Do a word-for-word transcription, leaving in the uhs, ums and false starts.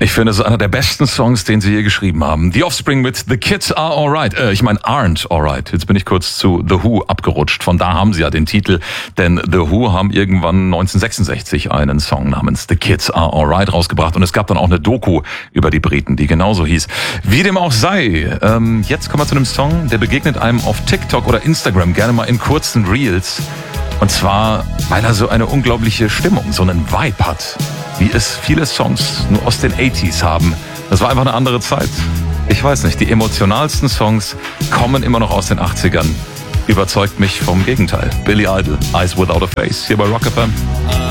Ich finde, es ist einer der besten Songs, den sie je geschrieben haben. The Offspring mit The Kids Are Alright. Äh, ich meine, aren't alright. Jetzt bin ich kurz zu The Who abgerutscht. Von da haben sie ja den Titel. Denn The Who haben irgendwann neunzehnhundertsechsundsechzig einen Song namens The Kids Are Alright rausgebracht. Und es gab dann auch eine Doku über die Briten, die genauso hieß. Wie dem auch sei. Ähm, jetzt kommen wir zu einem Song, der begegnet einem auf TikTok oder Instagram gerne mal in kurzen Reels. Und zwar, weil er so eine unglaubliche Stimmung, so einen Vibe hat, wie es viele Songs nur aus den achtziger haben. Das war einfach eine andere Zeit. Ich weiß nicht, die emotionalsten Songs kommen immer noch aus den achtzigern. Überzeugt mich vom Gegenteil. Billy Idol, Eyes Without a Face, hier bei Rock F M.